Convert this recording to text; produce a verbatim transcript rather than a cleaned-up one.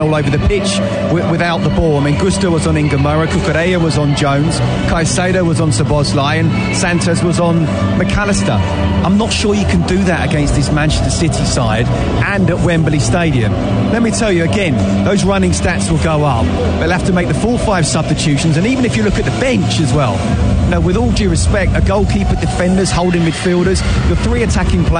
all over the pitch w- without the ball. I mean, Gusto was on Ingamura, Cucurella was on Jones, Caicedo was on Szoboszlai, and Santos was on McAllister. I'm not sure you can do that against this Manchester City side and at Wembley Stadium. Let me tell you again, those running stats will go up. They'll have to make the full five substitutions, and even if you look at the bench as well, you know, with all due respect, a goalkeeper, defenders, holding midfielders, your three attacking players